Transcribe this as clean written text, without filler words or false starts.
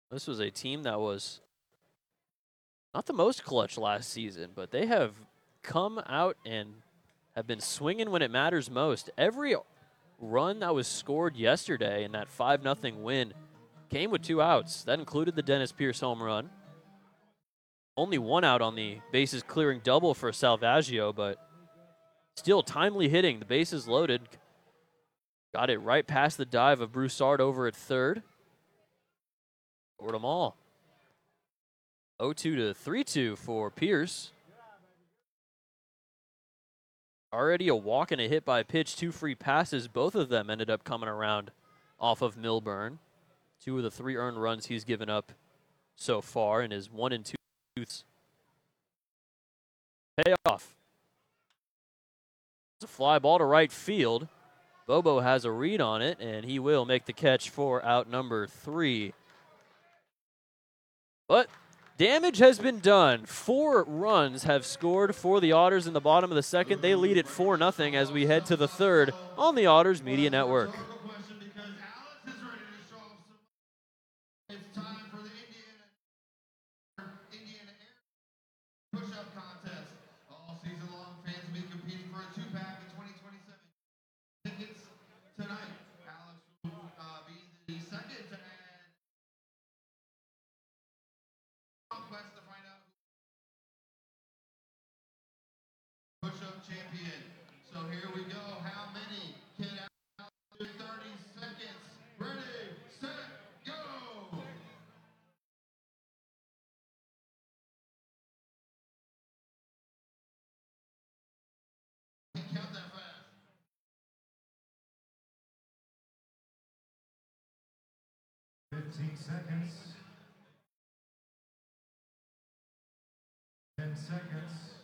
This was a team that was not the most clutch last season, but they have come out and have been swinging when it matters most. Every run that was scored yesterday in that 5-0 win came with 2 outs. That included the Dennis Pierce home run. Only 1 out on the bases clearing double for Salvaggio, but still timely hitting. The bases loaded. Got it right past the dive of Broussard over at third. Scored them all. 0-2 to 3-2 for Pierce. Already a walk and a hit by pitch, 2 free passes. Both of them ended up coming around off of Milburn. 2 of the 3 earned runs he's given up so far in his 1 and 2 payoff. It's a fly ball to right field. Bobo has a read on it, and he will make the catch for out number 3. But damage has been done. 4 runs have scored for the Otters in the bottom of the second. They lead at 4-0 as we head to the third on the Otters Media Network. Push-up champion. So here we go. How many can Alex do? 30 seconds. Ready, set, go. Can't count that fast. 15 seconds. 10 seconds.